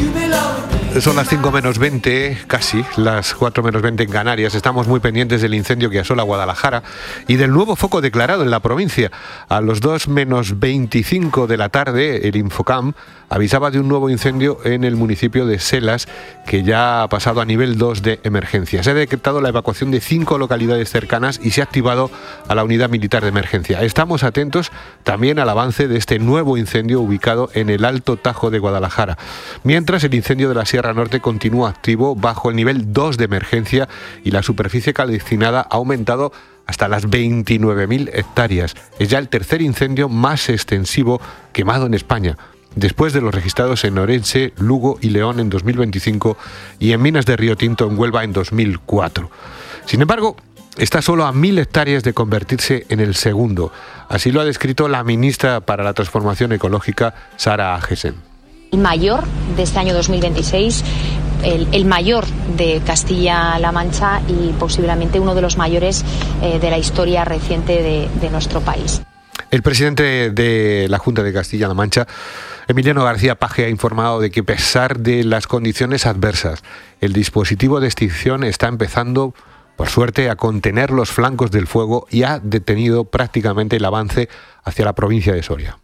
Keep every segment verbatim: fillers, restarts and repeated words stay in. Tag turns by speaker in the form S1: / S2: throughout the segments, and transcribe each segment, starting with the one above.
S1: Son las cinco menos veinte, casi, las cuatro menos veinte en Canarias. Estamos muy pendientes del incendio que asola Guadalajara y del nuevo foco declarado en la provincia. A los dos menos veinticinco de la tarde, el Infocam avisaba de un nuevo incendio en el municipio de Selas, que ya ha pasado a nivel dos de emergencia. Se ha decretado la evacuación de cinco localidades cercanas y se ha activado a la unidad militar de emergencia. Estamos atentos también al avance de este nuevo incendio ubicado en el Alto Tajo de Guadalajara. Mientras, el incendio de la Sierra Norte continúa activo bajo el nivel dos de emergencia y la superficie calcinada ha aumentado hasta las veintinueve mil hectáreas. Es ya el tercer incendio más extensivo quemado en España, después de los registrados en Orense, Lugo y León en dos mil veinticinco y en Minas de Río Tinto en Huelva en dos mil cuatro. Sin embargo, está solo a mil hectáreas de convertirse en el segundo. Así lo ha descrito la ministra para la Transformación Ecológica, Sara Agesen.
S2: El mayor de este año dos mil veintiséis, el, el mayor de Castilla-La Mancha y posiblemente uno de los mayores eh, de la historia reciente de, de nuestro país.
S1: El presidente de la Junta de Castilla-La Mancha, Emiliano García Paje, ha informado de que, a pesar de las condiciones adversas, el dispositivo de extinción está empezando, por suerte, a contener los flancos del fuego y ha detenido prácticamente el avance hacia la provincia de Soria.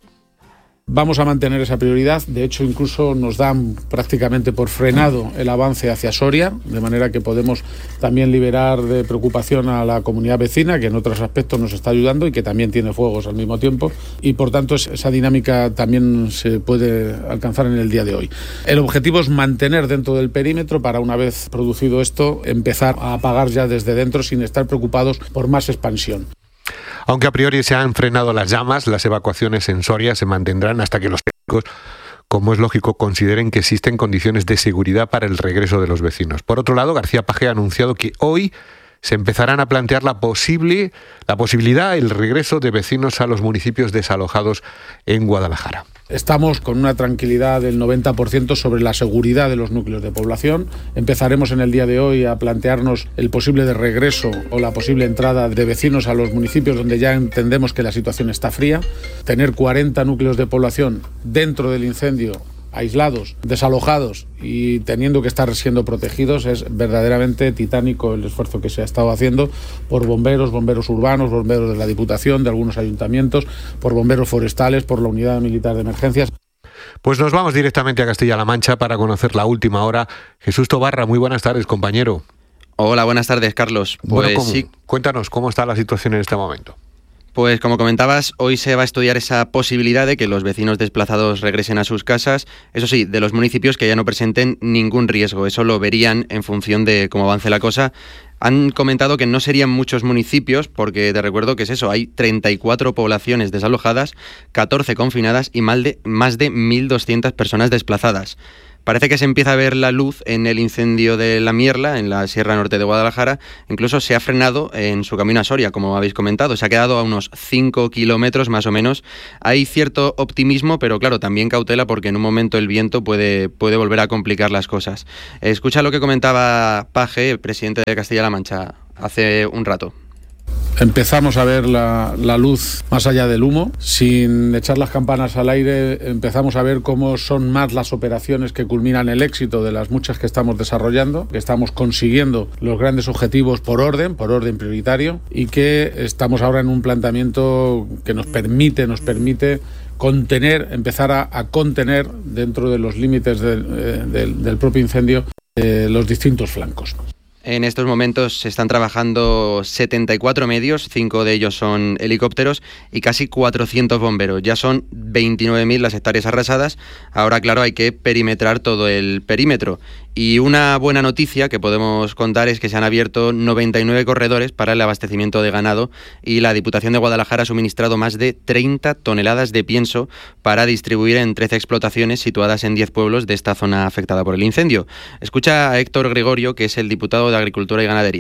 S3: Vamos a mantener esa prioridad, de hecho incluso nos dan prácticamente por frenado el avance hacia Soria, de manera que podemos también liberar de preocupación a la comunidad vecina, que en otros aspectos nos está ayudando y que también tiene fuegos al mismo tiempo, y por tanto esa dinámica también se puede alcanzar en el día de hoy. El objetivo es mantener dentro del perímetro para, una vez producido esto, empezar a apagar ya desde dentro sin estar preocupados por más expansión.
S1: Aunque a priori se han frenado las llamas, las evacuaciones en Soria se mantendrán hasta que los técnicos, como es lógico, consideren que existen condiciones de seguridad para el regreso de los vecinos. Por otro lado, García Paje ha anunciado que hoy se empezarán a plantear la posible, la posibilidad, el regreso de vecinos a los municipios desalojados en Guadalajara.
S3: Estamos con una tranquilidad del noventa por ciento sobre la seguridad de los núcleos de población. Empezaremos en el día de hoy a plantearnos el posible de regreso o la posible entrada de vecinos a los municipios donde ya entendemos que la situación está fría. Tener cuarenta núcleos de población dentro del incendio, aislados, desalojados y teniendo que estar siendo protegidos, es verdaderamente titánico el esfuerzo que se ha estado haciendo por bomberos, bomberos urbanos, bomberos de la Diputación, de algunos ayuntamientos, por bomberos forestales, por la Unidad Militar de Emergencias.
S1: Pues nos vamos directamente a Castilla-La Mancha para conocer la última hora. Jesús Tobarra, muy buenas tardes, compañero.
S4: Hola, buenas tardes, Carlos. Pues
S1: bueno, ¿cómo?
S4: sí.
S1: Cuéntanos, ¿cómo está la situación en este momento?
S4: Pues como comentabas, hoy se va a estudiar esa posibilidad de que los vecinos desplazados regresen a sus casas, eso sí, de los municipios que ya no presenten ningún riesgo. Eso lo verían en función de cómo avance la cosa. Han comentado que no serían muchos municipios, porque te recuerdo que es eso, hay treinta y cuatro poblaciones desalojadas, catorce confinadas y más de, más de mil doscientas personas desplazadas. Parece que se empieza a ver la luz en el incendio de La Mierla, en la Sierra Norte de Guadalajara. Incluso se ha frenado en su camino a Soria, como habéis comentado. Se ha quedado a unos cinco kilómetros más o menos. Hay cierto optimismo, pero claro, también cautela, porque en un momento el viento puede, puede volver a complicar las cosas. Escucha lo que comentaba Paje, presidente de Castilla-La Mancha, hace un rato.
S3: Empezamos a ver la, la luz más allá del humo. Sin echar las campanas al aire, empezamos a ver cómo son más las operaciones que culminan el éxito de las muchas que estamos desarrollando, que estamos consiguiendo los grandes objetivos por orden, por orden prioritario, y que estamos ahora en un planteamiento que nos permite, nos permite contener, empezar a, a contener dentro de los límites del, eh, del, del propio incendio eh, los distintos flancos.
S4: En estos momentos se están trabajando setenta y cuatro medios, cinco de ellos son helicópteros y casi cuatrocientos bomberos. Ya son veintinueve mil las hectáreas arrasadas. Ahora, claro, hay que perimetrar todo el perímetro. Y una buena noticia que podemos contar es que se han abierto noventa y nueve corredores para el abastecimiento de ganado y la Diputación de Guadalajara ha suministrado más de treinta toneladas de pienso para distribuir en trece explotaciones situadas en diez pueblos de esta zona afectada por el incendio. Escucha a Héctor Gregorio, que es el diputado de Agricultura y Ganadería.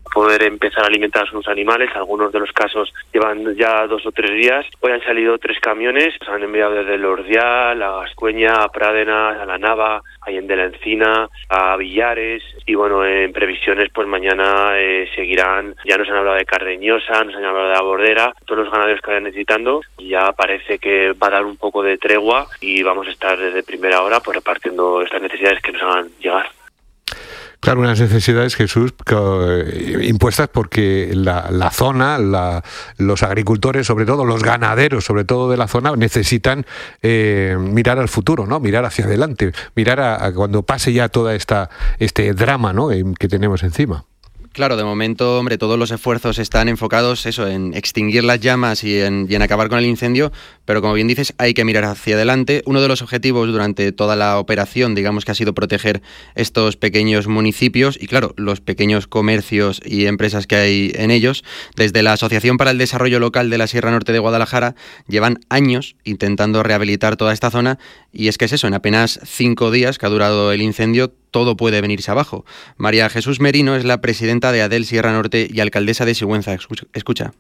S5: poder empezar a alimentar a sus animales. Algunos de los casos llevan ya dos o tres días. Hoy han salido tres camiones, se han enviado desde el Ordial, a Gascueña, a Prádena, a La Nava, a Allende la Encina, a Villares, y bueno, en previsiones pues mañana eh, seguirán. Ya nos han hablado de Cardeñosa, nos han hablado de la Bordera, todos los ganaderos que vayan necesitando. Ya parece que va a dar un poco de tregua y vamos a estar desde primera hora pues repartiendo estas necesidades que nos hagan llegar.
S1: Claro, unas necesidades, Jesús, que, impuestas porque la, la zona, la, los agricultores, sobre todo los ganaderos, sobre todo de la zona, necesitan eh, mirar al futuro, ¿no? Mirar hacia adelante, mirar a, a cuando pase ya toda esta este drama, ¿no? que tenemos encima.
S4: Claro, de momento, hombre, todos los esfuerzos están enfocados eso, en extinguir las llamas y en, y en acabar con el incendio, pero como bien dices, hay que mirar hacia adelante. Uno de los objetivos durante toda la operación, digamos que ha sido proteger estos pequeños municipios y, claro, los pequeños comercios y empresas que hay en ellos. Desde la Asociación para el Desarrollo Local de la Sierra Norte de Guadalajara llevan años intentando rehabilitar toda esta zona y es que es eso, en apenas cinco días que ha durado el incendio, todo puede venirse abajo. María Jesús Merino es la presidenta de ADEL Sierra Norte y alcaldesa de Sigüenza. Escucha.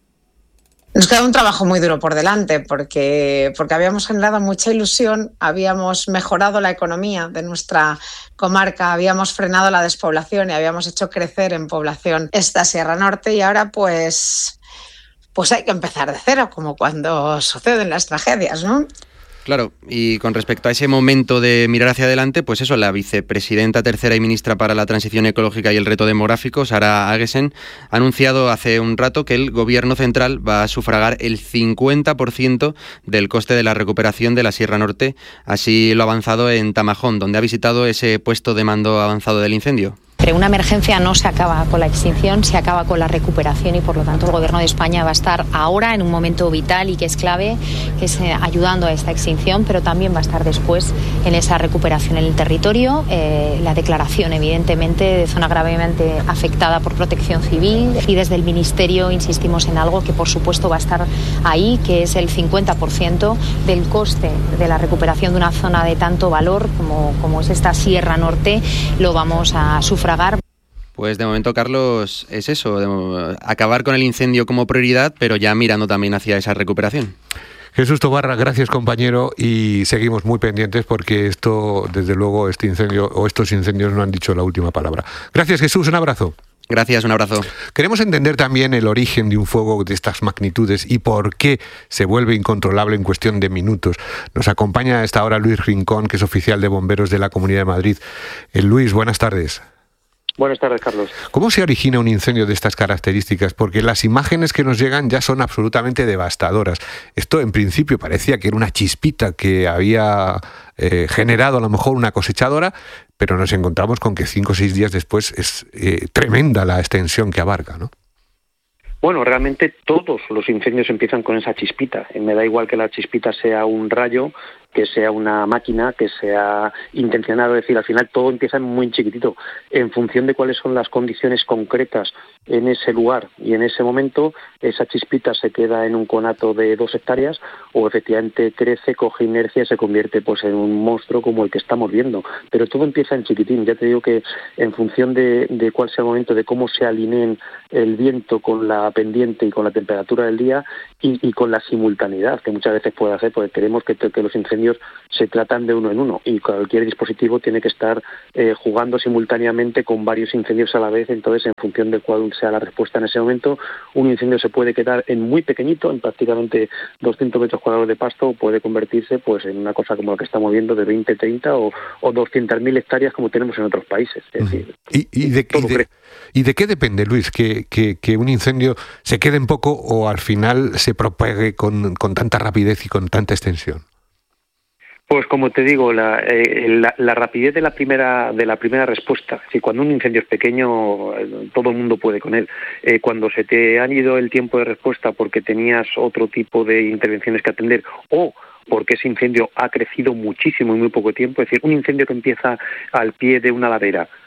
S6: Nos queda un trabajo muy duro por delante porque, porque habíamos generado mucha ilusión, habíamos mejorado la economía de nuestra comarca, habíamos frenado la despoblación y habíamos hecho crecer en población esta Sierra Norte y ahora pues, pues hay que empezar de cero, como cuando suceden las tragedias, ¿no?
S4: Claro, y con respecto a ese momento de mirar hacia adelante, pues eso, la vicepresidenta tercera y ministra para la Transición Ecológica y el Reto Demográfico, Sara Agesen, ha anunciado hace un rato que el Gobierno central va a sufragar el cincuenta por ciento del coste de la recuperación de la Sierra Norte. Así lo ha avanzado en Tamajón, donde ha visitado ese puesto de mando avanzado del incendio.
S2: Pero una emergencia no se acaba con la extinción, se acaba con la recuperación y por lo tanto el Gobierno de España va a estar ahora en un momento vital y que es clave, que es eh, ayudando a esta extinción, pero también va a estar después en esa recuperación en el territorio, eh, la declaración evidentemente de zona gravemente afectada por protección civil y desde el Ministerio insistimos en algo que por supuesto va a estar ahí, que es el cincuenta por ciento del coste de la recuperación de una zona de tanto valor como, como es esta Sierra Norte, lo vamos a sufragar.
S4: Pues de momento, Carlos, es eso, de, acabar con el incendio como prioridad, pero ya mirando también hacia esa recuperación.
S1: Jesús Tobarra, gracias compañero y seguimos muy pendientes porque esto, desde luego, este incendio o estos incendios no han dicho la última palabra. Gracias Jesús, un abrazo.
S4: Gracias, un abrazo.
S1: Queremos entender también el origen de un fuego de estas magnitudes y por qué se vuelve incontrolable en cuestión de minutos. Nos acompaña a esta hora Luis Rincón, que es oficial de bomberos de la Comunidad de Madrid. Eh, Luis, buenas tardes.
S7: Buenas tardes, Carlos.
S1: ¿Cómo se origina un incendio de estas características? Porque las imágenes que nos llegan ya son absolutamente devastadoras. Esto en principio parecía que era una chispita que había eh, generado a lo mejor una cosechadora, pero nos encontramos con que cinco o seis días después es eh, tremenda la extensión que abarca, ¿no?
S7: Bueno, realmente todos los incendios empiezan con esa chispita. Me da igual que la chispita sea un rayo, que sea una máquina, que sea intencionado, es decir, al final todo empieza muy chiquitito. En función de cuáles son las condiciones concretas en ese lugar y en ese momento, esa chispita se queda en un conato de dos hectáreas o efectivamente crece, coge inercia y se convierte pues en un monstruo como el que estamos viendo. Pero todo empieza en chiquitín. Ya te digo que en función de, de cuál sea el momento, de cómo se alineen el viento con la pendiente y con la temperatura del día y, y con la simultaneidad que muchas veces puede hacer, porque queremos que, que los incendios se tratan de uno en uno y cualquier dispositivo tiene que estar eh, jugando simultáneamente con varios incendios a la vez. Entonces, en función de cuál sea la respuesta en ese momento, un incendio se puede quedar en muy pequeñito, en prácticamente doscientos metros cuadrados de pasto, o puede convertirse pues en una cosa como la que estamos viendo de veinte, treinta o, o doscientas mil hectáreas como tenemos en otros países. Es decir,
S1: ¿Y, y, de, y, de, ¿Y de qué depende, Luis, que, que, que un incendio se quede en poco o al final se propague con, con tanta rapidez y con tanta extensión?
S7: Pues como te digo, la, eh, la, la rapidez de la primera de la primera respuesta. Si cuando un incendio es pequeño, eh, todo el mundo puede con él. Eh, cuando se te ha ido el tiempo de respuesta porque tenías otro tipo de intervenciones que atender o porque ese incendio ha crecido muchísimo en muy poco tiempo, es decir, un incendio que empieza al pie de una ladera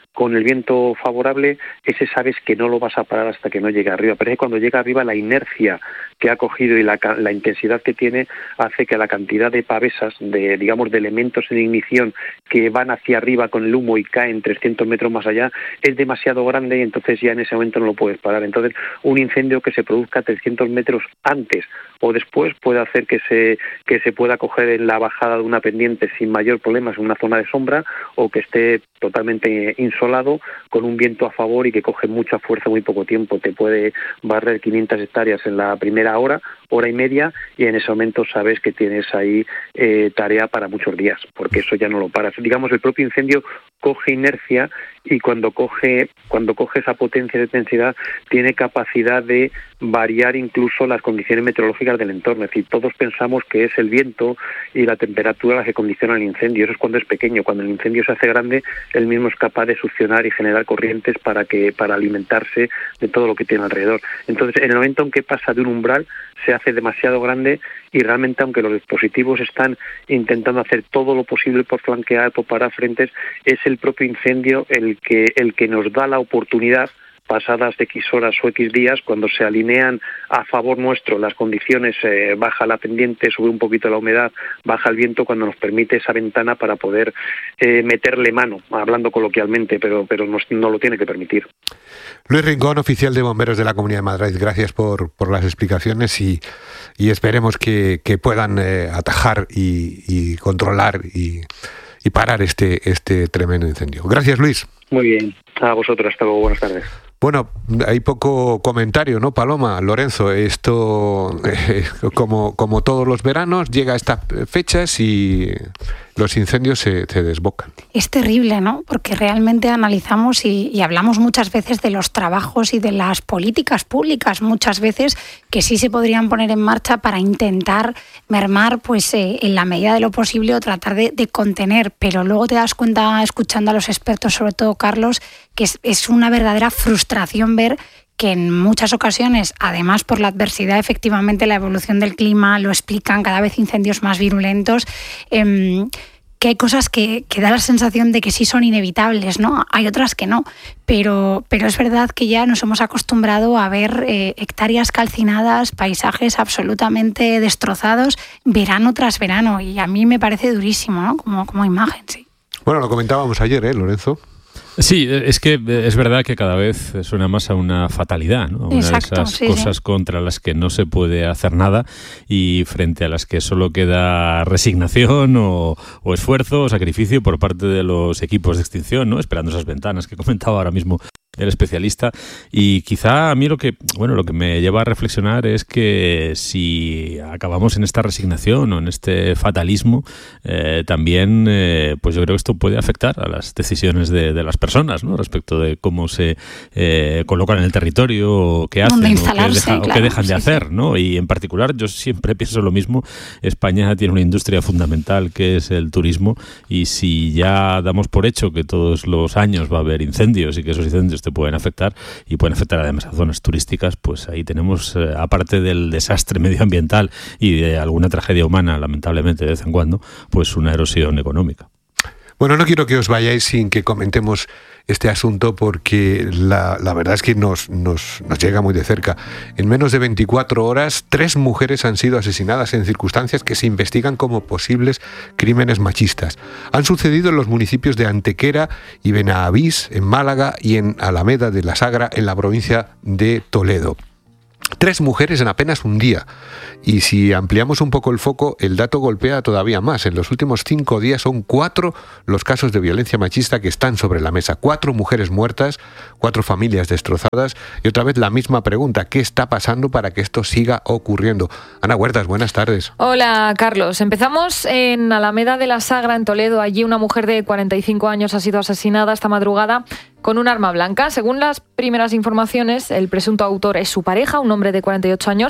S7: con el viento favorable, ese sabes que no lo vas a parar hasta que no llegue arriba. Pero es que cuando llega arriba la inercia que ha cogido y la, la intensidad que tiene hace que la cantidad de pavesas, de digamos de elementos en ignición que van hacia arriba con el humo y caen trescientos metros más allá es demasiado grande y entonces ya en ese momento no lo puedes parar. Entonces un incendio que se produzca trescientos metros antes o después puede hacer que se que se pueda coger en la bajada de una pendiente sin mayor problema en una zona de sombra, o que esté totalmente insolado con un viento a favor y que coge mucha fuerza muy poco tiempo. Te puede barrer quinientas hectáreas en la primera hora, hora y media, y en ese momento sabes que tienes ahí eh, tarea para muchos días, porque eso ya no lo paras. Digamos, el propio incendio coge inercia y cuando coge cuando coge esa potencia de intensidad tiene capacidad de variar incluso las condiciones meteorológicas del entorno. Es decir, todos pensamos que es el viento y la temperatura las que condicionan el incendio. Eso es cuando es pequeño. Cuando el incendio se hace grande, él mismo es capaz de succionar y generar corrientes para que para alimentarse de todo lo que tiene alrededor. Entonces, en el momento en que pasa de un umbral, se hace demasiado grande y realmente, aunque los dispositivos están intentando hacer todo lo posible por flanquear, por parar frentes, es el propio incendio el que el que nos da la oportunidad, pasadas X horas o X días, cuando se alinean a favor nuestro las condiciones, eh, baja la pendiente, sube un poquito la humedad, baja el viento, cuando nos permite esa ventana para poder eh, meterle mano, hablando coloquialmente, pero, pero nos, no lo tiene que permitir.
S1: Luis Rincón, oficial de Bomberos de la Comunidad de Madrid, gracias por, por las explicaciones y, y esperemos que, que puedan eh, atajar y, y controlar y, y parar este, este tremendo incendio. Gracias, Luis.
S7: Muy bien, a vosotros, hasta luego, buenas tardes.
S1: Bueno, hay poco comentario, ¿no, Paloma? Lorenzo, esto, eh, como, como todos los veranos, llega a estas fechas y los incendios se, se desbocan.
S8: Es terrible, ¿no? Porque realmente analizamos y, y hablamos muchas veces de los trabajos y de las políticas públicas, muchas veces que sí se podrían poner en marcha para intentar mermar, pues, eh, en la medida de lo posible o tratar de, de contener. Pero luego te das cuenta, escuchando a los expertos, sobre todo Carlos, que es, es una verdadera frustración ver que en muchas ocasiones, además por la adversidad, efectivamente la evolución del clima, lo explican, cada vez incendios más virulentos, eh, que hay cosas que, que da la sensación de que sí son inevitables, ¿no? Hay otras que no, pero, pero es verdad que ya nos hemos acostumbrado a ver eh, hectáreas calcinadas, paisajes absolutamente destrozados, verano tras verano, y a mí me parece durísimo, ¿no? Como, como imagen, sí.
S1: Bueno, lo comentábamos ayer, ¿eh, Lorenzo?
S9: Sí, es que es verdad que cada vez suena más a una fatalidad, ¿no? A una
S8: Exacto,
S9: de esas
S8: sí,
S9: cosas
S8: sí.
S9: contra las que no se puede hacer nada y frente a las que solo queda resignación o, o esfuerzo o sacrificio por parte de los equipos de extinción, ¿no? Esperando esas ventanas que comentaba ahora mismo el especialista. Y quizá a mí lo que bueno lo que me lleva a reflexionar es que si acabamos en esta resignación o en este fatalismo, eh, también eh, pues yo creo que esto puede afectar a las decisiones de, de las personas, ¿no? Respecto de cómo se eh, colocan en el territorio, o qué hacen, o qué, deja, claro, o qué dejan de sí, hacer, sí. ¿no? Y en particular yo siempre pienso lo mismo. España tiene una industria fundamental que es el turismo, y si ya damos por hecho que todos los años va a haber incendios y que esos incendios te pueden afectar y pueden afectar además a zonas turísticas, pues ahí tenemos, eh, aparte del desastre medioambiental y de alguna tragedia humana, lamentablemente de vez en cuando, pues una erosión económica.
S1: Bueno, no quiero que os vayáis sin que comentemos este asunto, porque la, la verdad es que nos, nos, nos llega muy de cerca. En menos de veinticuatro horas, tres mujeres han sido asesinadas en circunstancias que se investigan como posibles crímenes machistas. Han sucedido en los municipios de Antequera y Benavís, en Málaga, y en Alameda de la Sagra, en la provincia de Toledo. Tres mujeres en apenas un día. Y si ampliamos un poco el foco, el dato golpea todavía más. En los últimos cinco días son cuatro los casos de violencia machista que están sobre la mesa. Cuatro mujeres muertas, cuatro familias destrozadas. Y otra vez la misma pregunta: ¿qué está pasando para que esto siga ocurriendo? Ana Huertas, buenas tardes.
S10: Hola, Carlos. Empezamos en Alameda de la Sagra, en Toledo. Allí una mujer de cuarenta y cinco años ha sido asesinada esta madrugada con un arma blanca. Según las primeras informaciones, el presunto autor es su pareja, un hombre de cuarenta y ocho años,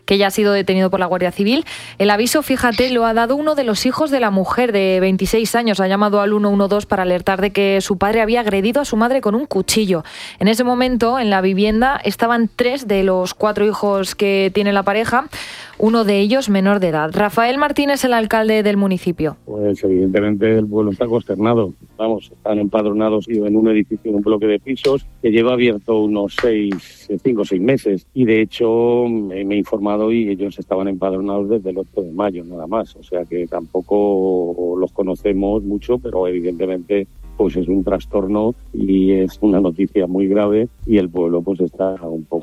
S10: que ya ha sido detenido por la Guardia Civil. El aviso, fíjate, lo ha dado uno de los hijos de la mujer de veintiséis años. Ha llamado al uno uno dos para alertar de que su padre había agredido a su madre con un cuchillo. En ese momento, en la vivienda, estaban tres de los cuatro hijos que tiene la pareja, uno de ellos menor de edad. Rafael Martínez, el alcalde del municipio.
S11: Pues evidentemente el pueblo está consternado. Vamos, están empadronados en un edificio, en un bloque de pisos que lleva abierto unos seis, cinco o seis meses. Y de hecho me, me he informado y ellos estaban empadronados desde el ocho de mayo nada más. O sea que tampoco los conocemos mucho, pero evidentemente pues es un trastorno y es una noticia muy grave y el pueblo pues está un poco...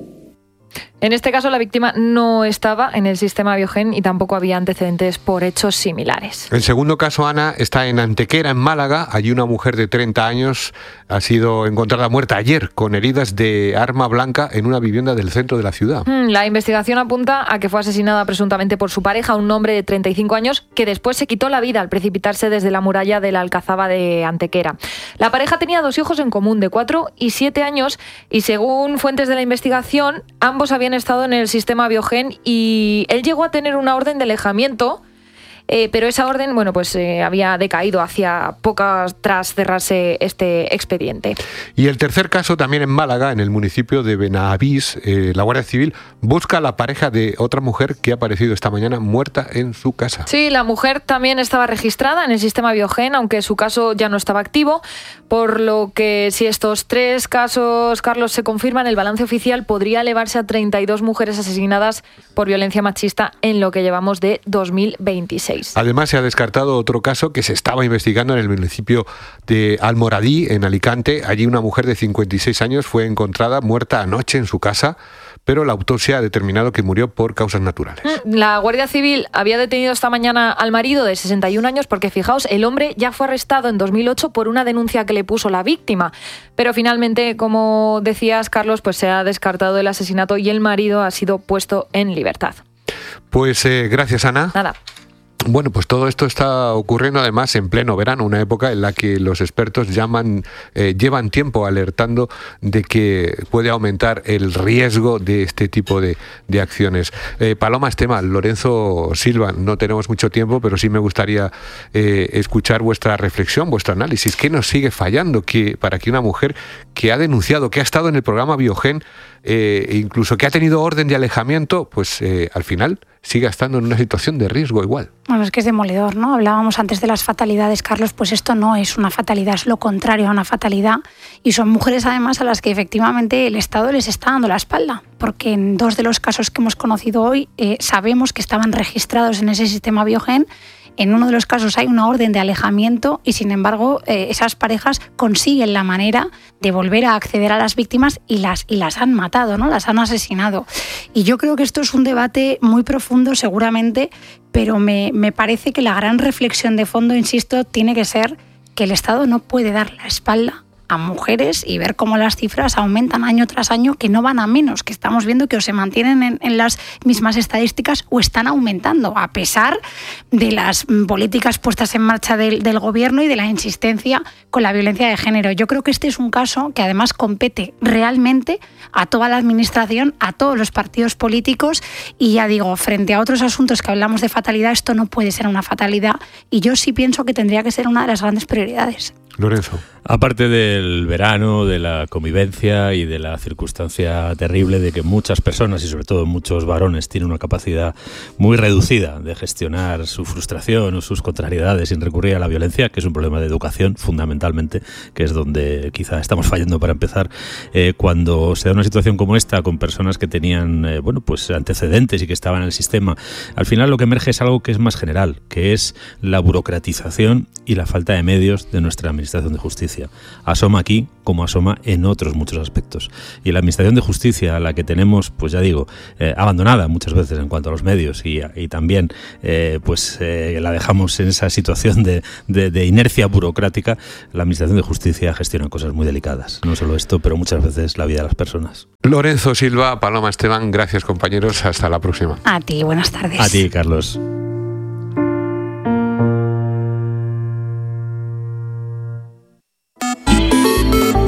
S10: En este caso, la víctima no estaba en el sistema Biogen y tampoco había antecedentes por hechos similares.
S1: El segundo caso, Ana, está en Antequera, en Málaga. Allí una mujer de treinta años ha sido encontrada muerta ayer con heridas de arma blanca en una vivienda del centro de la ciudad.
S10: La investigación apunta a que fue asesinada presuntamente por su pareja, un hombre de treinta y cinco años, que después se quitó la vida al precipitarse desde la muralla de la Alcazaba de Antequera. La pareja tenía dos hijos en común, de cuatro y siete años, y según fuentes de la investigación, ambos habían estado en el sistema Biogen y él llegó a tener una orden de alejamiento, eh, pero esa orden, bueno, pues eh, había decaído hacía pocas tras cerrarse este expediente.
S1: Y el tercer caso, también en Málaga, en el municipio de Benavís, eh, la Guardia Civil busca a la pareja de otra mujer que ha aparecido esta mañana muerta en su casa.
S10: Sí, la mujer también estaba registrada en el sistema Biogen, aunque su caso ya no estaba activo, por lo que si estos tres casos, Carlos, se confirman, el balance oficial podría elevarse a treinta y dos mujeres asesinadas por violencia machista en lo que llevamos de dos mil veintiséis.
S1: Además, se ha descartado otro caso que se estaba investigando en el municipio de Almoradí, en Alicante. Allí una mujer de cincuenta y seis años fue encontrada muerta anoche en su casa, pero la autopsia ha determinado que murió por causas naturales.
S10: La Guardia Civil había detenido esta mañana al marido de sesenta y un años porque, fijaos, el hombre ya fue arrestado en dos mil ocho por una denuncia que le puso la víctima. Pero finalmente, como decías, Carlos, pues se ha descartado el asesinato y el marido ha sido puesto en libertad.
S1: Pues eh, gracias, Ana.
S10: Nada.
S1: Bueno, pues todo esto está ocurriendo además en pleno verano, una época en la que los expertos llaman, eh, llevan tiempo alertando de que puede aumentar el riesgo de este tipo de, de acciones. Eh, Paloma Esteban, Lorenzo Silva, no tenemos mucho tiempo, pero sí me gustaría eh, escuchar vuestra reflexión, vuestro análisis. ¿Qué nos sigue fallando que, para que una mujer que ha denunciado, que ha estado en el programa Biogen, eh, incluso que ha tenido orden de alejamiento, pues eh, al final siga estando en una situación de riesgo igual?
S8: Bueno, es que es demoledor, ¿no? Hablábamos antes de las fatalidades, Carlos, pues esto no es una fatalidad, es lo contrario a una fatalidad, y son mujeres además a las que efectivamente el Estado les está dando la espalda, porque en dos de los casos que hemos conocido hoy eh, sabemos que estaban registrados en ese sistema Biogen. En uno de los casos hay una orden de alejamiento y, sin embargo, eh, esas parejas consiguen la manera de volver a acceder a las víctimas y las, y las han matado, ¿no? Las han asesinado. Y yo creo que esto es un debate muy profundo, seguramente, pero me, me parece que la gran reflexión de fondo, insisto, tiene que ser que el Estado no puede dar la espalda a mujeres y ver cómo las cifras aumentan año tras año, que no van a menos, que estamos viendo que o se mantienen en, en las mismas estadísticas o están aumentando, a pesar de las políticas puestas en marcha del, del gobierno y de la insistencia con la violencia de género. Yo creo que este es un caso que además compete realmente a toda la administración, a todos los partidos políticos, y ya digo, frente a otros asuntos que hablamos de fatalidad, esto no puede ser una fatalidad, y yo sí pienso que tendría que ser una de las grandes prioridades.
S1: Lorenzo.
S9: Aparte del verano, de la convivencia y de la circunstancia terrible de que muchas personas y sobre todo muchos varones tienen una capacidad muy reducida de gestionar su frustración o sus contrariedades sin recurrir a la violencia, que es un problema de educación fundamentalmente, que es donde quizá estamos fallando para empezar, eh, cuando se da una situación como esta con personas que tenían eh, bueno, pues antecedentes y que estaban en el sistema, al final lo que emerge es algo que es más general, que es la burocratización y la falta de medios de nuestra administración de justicia. Asoma aquí como asoma en otros muchos aspectos. Y la administración de justicia, a la que tenemos, pues ya digo, eh, abandonada muchas veces en cuanto a los medios y, y también eh, pues eh, la dejamos en esa situación de, de, de inercia burocrática, la administración de justicia gestiona cosas muy delicadas. No solo esto, pero muchas veces la vida de las personas.
S1: Lorenzo Silva, Paloma Esteban, gracias compañeros, hasta la próxima.
S8: A ti, buenas tardes.
S9: A ti, Carlos.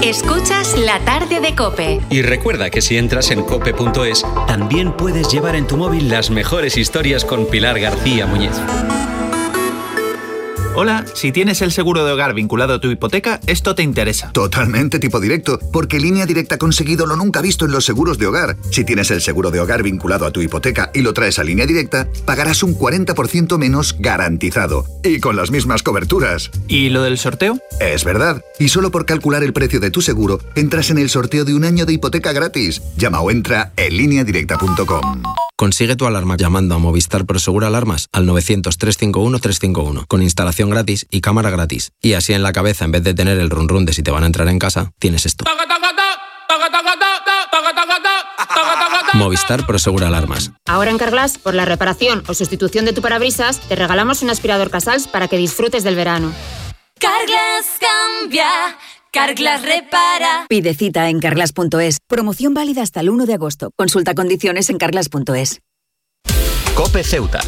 S12: Escuchas La Tarde de COPE.
S13: Y recuerda que si entras en cope punto es, también puedes llevar en tu móvil las mejores historias con Pilar García Muñiz.
S14: Hola, si tienes el seguro de hogar vinculado a tu hipoteca, esto te interesa.
S15: Totalmente tipo directo, porque Línea Directa ha conseguido lo nunca visto en los seguros de hogar. Si tienes el seguro de hogar vinculado a tu hipoteca y lo traes a Línea Directa, pagarás un cuarenta por ciento menos garantizado. Y con las mismas coberturas.
S14: ¿Y lo del sorteo?
S15: Es verdad. Y solo por calcular el precio de tu seguro, entras en el sorteo de un año de hipoteca gratis. Llama o entra en línea directa punto com.
S16: Consigue tu alarma llamando a Movistar Prosegur Alarmas al novecientos, trescientos cincuenta y uno, trescientos cincuenta y uno, con instalación gratis y cámara gratis. Y así en la cabeza, en vez de tener el run run de si te van a entrar en casa, tienes esto. Movistar Prosegur Alarmas.
S17: Ahora en Carglass, por la reparación o sustitución de tu parabrisas, te regalamos un aspirador Casals para que disfrutes del verano.
S12: Carglass cambia, Carglass repara.
S18: Pide cita en carglass punto es. Promoción válida hasta el uno de agosto. Consulta condiciones en carglass punto es.
S19: COPE Ceuta.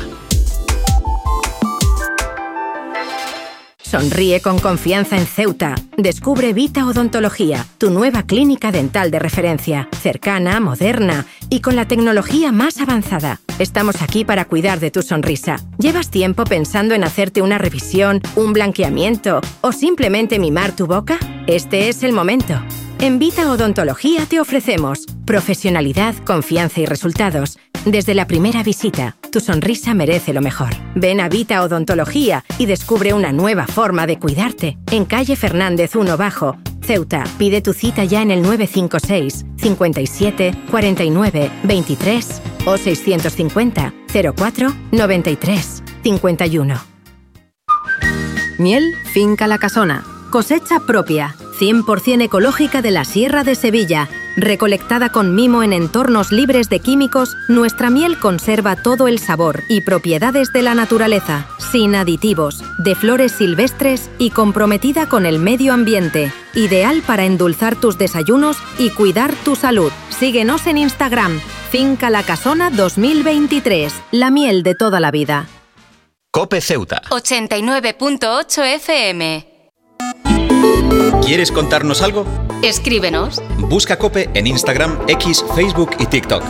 S20: Sonríe con confianza en Ceuta. Descubre Vita Odontología, tu nueva clínica dental de referencia, cercana, moderna y con la tecnología más avanzada. Estamos aquí para cuidar de tu sonrisa. ¿Llevas tiempo pensando en hacerte una revisión, un blanqueamiento o simplemente mimar tu boca? Este es el momento. En Vita Odontología te ofrecemos profesionalidad, confianza y resultados. Desde la primera visita, tu sonrisa merece lo mejor. Ven a Vita Odontología y descubre una nueva forma de cuidarte. En calle Fernández uno Bajo, Ceuta. Pide tu cita ya en el nueve cinco seis, cincuenta y siete, cuarenta y nueve, veintitrés o seiscientos cincuenta, cero cuatro, noventa y tres, cincuenta y uno.
S21: Miel Finca La Casona. Cosecha propia, cien por ciento ecológica de la Sierra de Sevilla. Recolectada con mimo en entornos libres de químicos, nuestra miel conserva todo el sabor y propiedades de la naturaleza, sin aditivos, de flores silvestres y comprometida con el medio ambiente. Ideal para endulzar tus desayunos y cuidar tu salud. Síguenos en Instagram, Finca La Casona dos mil veintitrés, la miel de toda la vida.
S19: COPE Ceuta.
S12: ochenta y nueve punto ocho F M.
S19: ¿Quieres contarnos algo?
S12: Escríbenos.
S19: Busca COPE en Instagram, X, Facebook y TikTok.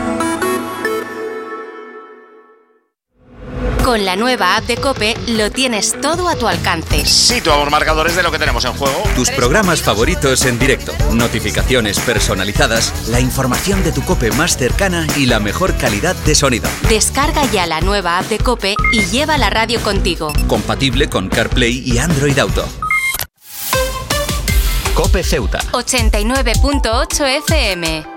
S12: Con la nueva app de COPE lo tienes todo a tu alcance.
S22: Situamos marcadores de lo que tenemos en juego.
S19: Tus programas favoritos en directo, notificaciones personalizadas, la información de tu COPE más cercana y la mejor calidad de sonido.
S12: Descarga ya la nueva app de COPE y lleva la radio contigo.
S19: Compatible con CarPlay y Android Auto. COPE Ceuta.
S12: ochenta y nueve punto ocho F M.